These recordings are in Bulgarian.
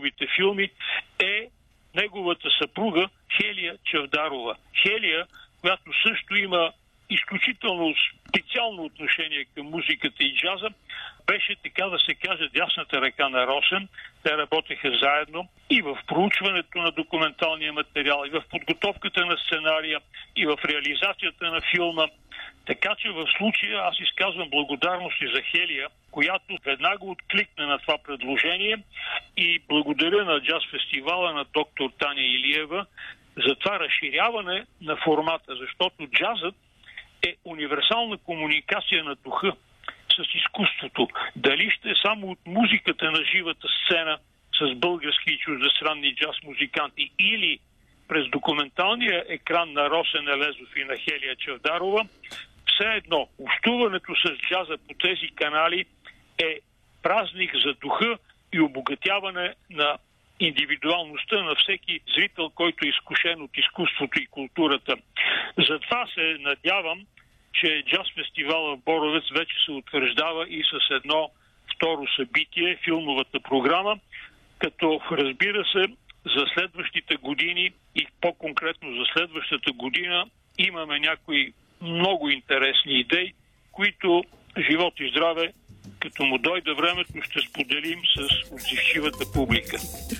неговите филми, е неговата съпруга Хелия Чавдарова. Хелия, която също има изключително специално отношение към музиката и джаза, беше, така да се каже, дясната ръка на Росен. Те работеха заедно и в проучването на документалния материал, и в подготовката на сценария, и в реализацията на филма. Така че в случая аз изказвам благодарности за Хелия, която веднага откликна на това предложение, и благодаря на джаз фестивала на доктор Таня Илиева за това разширяване на формата, защото джазът е универсална комуникация на духа с изкуството. Дали ще е само от музиката на живата сцена с български и чуждестранни джаз музиканти, или през документалния екран на Росен Елезов и на Хелия Чавдарова, все едно, общуването с джаза по тези канали е празник за духа и обогатяване на индивидуалността на всеки зрител, който е изкушен от изкуството и културата. Затова се надявам, че джаз фестивала в Боровец вече се утвърждава и с едно второ събитие, филмовата програма, като, разбира се, за следващите години и по-конкретно за следващата година имаме някои много интересни идеи, които, живот и здраве, като му дойде времето, ще споделим с отзивчивата публика.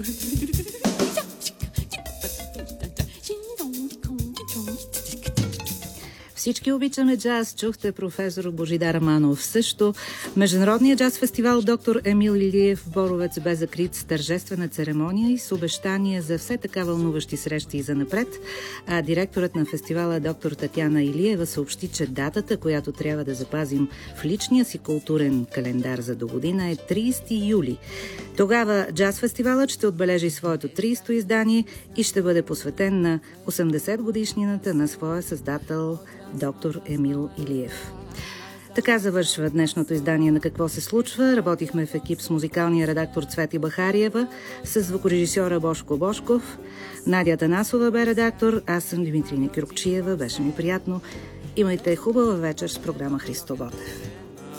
Всички обичаме джаз, чухте професор Божидар Аманов. Също Международният джаз фестивал доктор Емил Илиев в Боровец бе закрит с тържествена церемония и с обещания за все така вълнуващи срещи и занапред. А директорът на фестивала доктор Татяна Илиева съобщи, че датата, която трябва да запазим в личния си културен календар за догодина, е 30 юли. Тогава джаз фестивалът ще отбележи своето 30-то издание и ще бъде посветен на 80 годишнината на своя създател доктор Емил Илиев. Така завършва днешното издание на Какво се случва. Работихме в екип с музикалния редактор Цвети Бахариева, с звукорежисьора Бошко Бошков. Надя Танасова бе редактор, аз съм Димитрина Кюркчиева. Беше ми приятно. Имайте хубава вечер с програма Христо Ботев.